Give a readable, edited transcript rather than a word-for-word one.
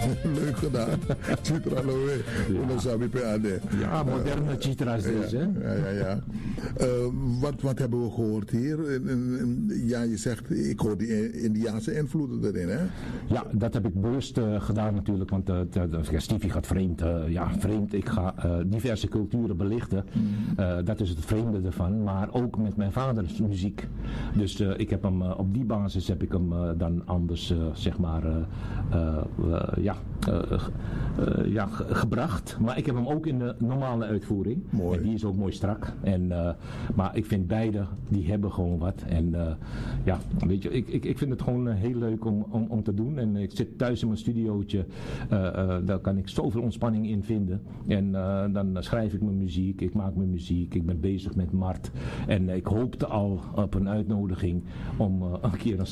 Leuk gedaan. Chitra Lowe. Uno sabi pe ade. Ja, moderne Chitra's dus, hè? Ja. Wat hebben we gehoord hier? Ja, je zegt, ik hoor die Indiaanse invloeden erin, hè? Ja, dat heb ik bewust gedaan natuurlijk, want Stevie gaat vreemd. Vreemd. Ik ga diverse culturen belichten. Dat is het vreemde ervan. Maar ook met mijn vaders muziek. Dus ik heb hem op die basis heb ik hem dan anders, gebracht. Maar ik heb hem ook in de normale uitvoering. Mooi. En die is ook mooi strak. Maar ik vind beide, die hebben gewoon wat. En weet je, ik vind het gewoon heel leuk om te doen. En ik zit thuis in mijn studiootje. Daar kan ik zoveel ontspanning in vinden. En dan schrijf ik mijn muziek. Ik maak mijn muziek. Ik ben bezig met Mart. En ik hoopte al op een uitnodiging om een keer een